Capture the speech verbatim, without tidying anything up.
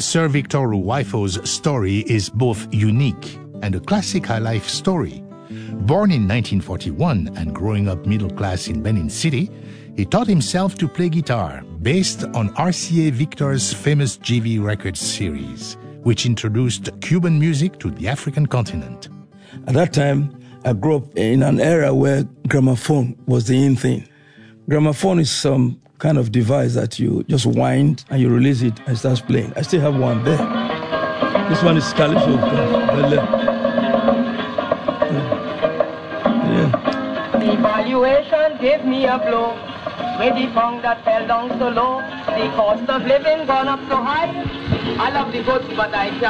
Sir Victor Ruwa'ifo's story is both unique and a classic high-life story. Born in nineteen forty-one and growing up middle class in Benin City, he taught himself to play guitar based on R C A Victor's famous G V Records series, which introduced Cuban music to the African continent. At that time, I grew up in an era where gramophone was the in thing. Gramophone is some kind of device that you just wind and you release it and it starts playing. I still have one there. This one is Calypso, of course. Yeah. The valuation gave me a blow. With the funk that fell down so low. The cost of living gone up so high. I love the goods, but I can't.